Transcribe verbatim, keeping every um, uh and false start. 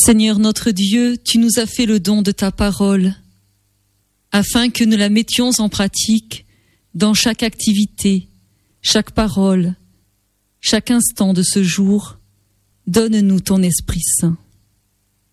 Seigneur notre Dieu, tu nous as fait le don de ta parole, afin que nous la mettions en pratique dans chaque activité, chaque parole, chaque instant de ce jour. Donne-nous ton Esprit Saint.